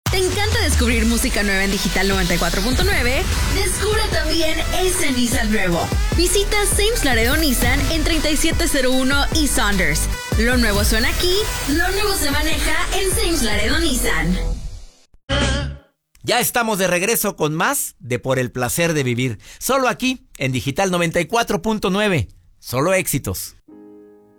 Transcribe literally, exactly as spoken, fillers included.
¿Te encanta descubrir música nueva en Digital noventa y cuatro punto nueve? Descubre también ese Nissan nuevo. Visita Sames Laredo Nissan en treinta y siete cero uno y Saunders. Lo nuevo suena aquí, lo nuevo se maneja en Sames Laredo Nissan. Ya estamos de regreso con más de Por el Placer de Vivir. Solo aquí, en Digital noventa y cuatro punto nueve. Solo éxitos.